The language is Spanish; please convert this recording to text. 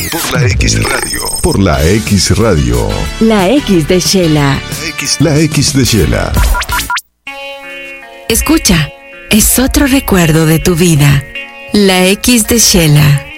Por la X Radio. Por la X Radio. La X de Shela. La X de Shela. Escucha, es otro recuerdo de tu vida. La X de Shela.